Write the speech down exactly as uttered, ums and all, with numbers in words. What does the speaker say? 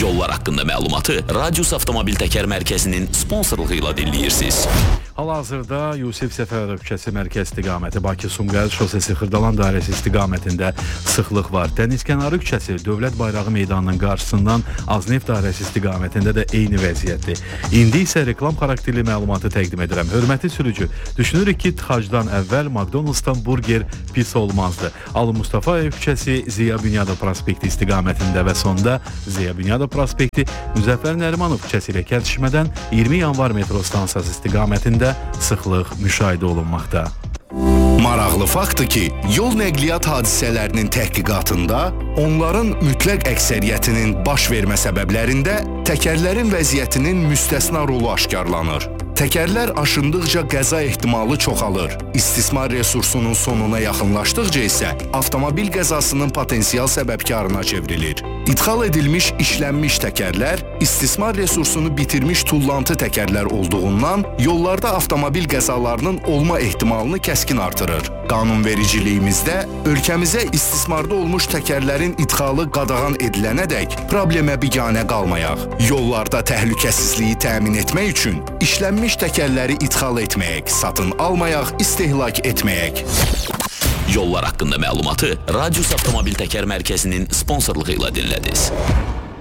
Yollar haqqında məlumatı Radius Avtomobil Təkər Mərkəzinin sponsorluğu ilə dinləyirsiniz. Hal-hazırda Yusif Səfərov küçəsi mərkəz istiqaməti Bakı-Sumqayıt şosesi Xırdalan dairəsi istiqamətində sıxlıq var. Dənizkənarı küçəsi Dövlət Bayrağı meydanının qarşısından Azneft dairəsi istiqamətində də eyni vəziyyətdir. İndi isə reklam xarakterli məlumatı təqdim edirəm. Hörmətli sürücü, düşünürük ki, tıxacdan əvvəl McDonald's-dan burger pis olmazdı. Ali Mustafayev küçəsi Ziya Bünyadov prospekti istiqamətində və sonda Ziya Bünyadov prospekti Müzəffər Nərimanov küçəsi ilə kəsişmədən iyirmi yanvar metro stansiyası istiqamətində sıxlıq müşahidə olunmaqda. Maraqlı faktdır ki, yol nəqliyyat hadisələrinin təhqiqatında onların mütləq əksəriyyətinin baş vermə səbəblərində təkərlərin vəziyyətinin müstəsna rolu aşkarlanır. Təkərlər aşındıqca qəza ehtimalı çoxalır. İstismar resursunun sonuna yaxınlaşdıqca isə avtomobil qəzasının potensial səbəbkarına çevrilir. İdxal edilmiş işlənmiş təkərlər istismar resursunu bitirmiş tullantı təkərlər olduğundan yollarda avtomobil qəzalarının olma ehtimalını kəskin artırır. Qanunvericiliyimizdə ölkəmizə istismarda olmuş təkərlərin idxalı qadağan edilənədək problemə biganə qalmayaq. Yollarda təhlükəsizliyi təmin etmək üçün işlənmiş təkərləri idxal etməyək, satın almayaq, istehlak etməyək. Yollar haqqında məlumatı Radius Avtomobil Təkər Mərkəzinin sponsorluğu ilə dinlədiniz.